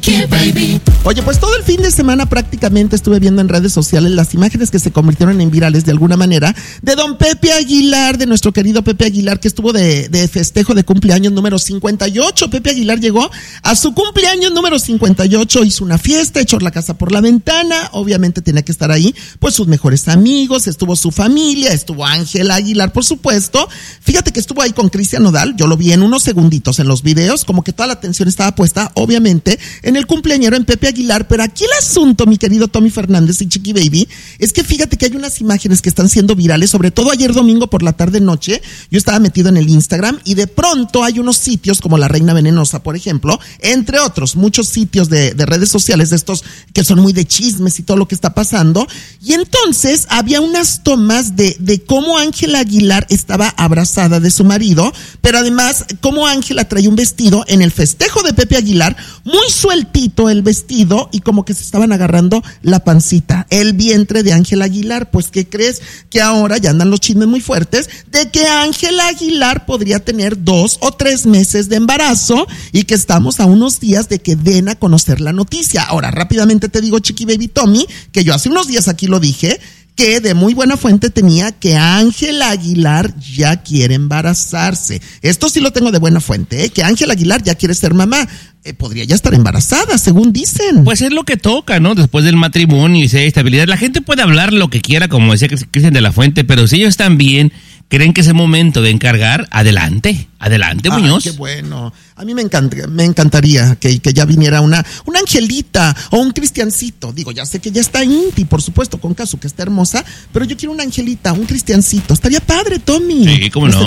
Chiqui Baby. Oye, pues todo el fin de semana prácticamente estuve viendo en redes sociales las imágenes que se convirtieron en virales de alguna manera de don Pepe Aguilar, de nuestro querido Pepe Aguilar, que estuvo de festejo de cumpleaños número 58. Pepe Aguilar llegó a su cumpleaños número 58, hizo una fiesta, echó la casa por la ventana, obviamente tenía que estar ahí, pues sus mejores amigos, estuvo su familia, estuvo Ángela Aguilar, por supuesto. Fíjate que estuvo ahí con Cristian Nodal, yo lo vi en unos segunditos en los videos, como que toda la atención estaba puesta, obviamente, en el cumpleañero, en Pepe Aguilar, pero aquí el asunto, mi querido Tommy Fernández y Chiqui Baby, es que fíjate que hay unas imágenes que están siendo virales, sobre todo ayer domingo por la tarde-noche, yo estaba metido en el Instagram y de pronto hay unos sitios como La Reina Venenosa, por ejemplo, entre otros, muchos sitios de redes sociales de estos que son muy de chismes y todo lo que está pasando, y entonces había unas tomas de cómo Ángela Aguilar estaba abrazada de su marido, pero además cómo Ángela traía un vestido en el festejo de Pepe Aguilar, muy sueltito el vestido y como que se estaban agarrando la pancita, el vientre de Ángela Aguilar. Pues ¿qué crees? Que ahora ya andan los chismes muy fuertes de que Ángela Aguilar podría tener 2 o 3 meses de embarazo y que estamos a unos días de que den a conocer la noticia. Ahora, rápidamente te digo, Chiqui Baby Tommy, que yo hace unos días aquí lo dije, que de muy buena fuente tenía que Ángela Aguilar ya quiere embarazarse. Esto sí lo tengo de buena fuente, que Ángela Aguilar ya quiere ser mamá. Podría ya estar embarazada, según dicen. Pues es lo que toca, ¿no? Después del matrimonio y si hay estabilidad. La gente puede hablar lo que quiera, como decía Cristian de la Fuente, pero si ellos están bien, creen que es el momento de encargar, adelante, Muñoz. Qué bueno. A mí me encantaría que ya viniera una Angelita o un Cristiancito. Digo, ya sé que ya está Inti, por supuesto, con Casu, que está hermosa, pero yo quiero una Angelita, un Cristiancito. Estaría padre, Tommy. Sí, cómo no.